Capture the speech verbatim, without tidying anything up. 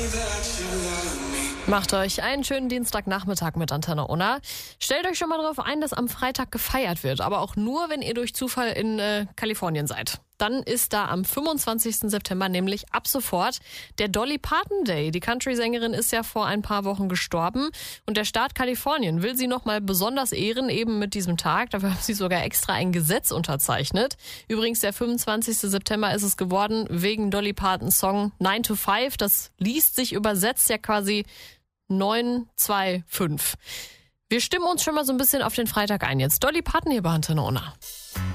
Macht euch einen schönen Dienstagnachmittag mit Antenne Unna. Stellt euch schon mal darauf ein, dass am Freitag gefeiert wird, aber auch nur, wenn ihr durch Zufall in äh, Kalifornien seid. Dann ist da am fünfundzwanzigsten September nämlich ab sofort der Dolly Parton Day. Die Country-Sängerin ist ja vor ein paar Wochen gestorben und der Staat Kalifornien will sie nochmal besonders ehren, eben mit diesem Tag. Dafür haben sie sogar extra ein Gesetz unterzeichnet. Übrigens, der fünfundzwanzigsten September ist es geworden wegen Dolly Partons Song nine to five. Das liest sich übersetzt ja quasi neun zwei fünf. Wir stimmen uns schon mal so ein bisschen auf den Freitag ein jetzt. Dolly Parton hier bei Antenne Unna.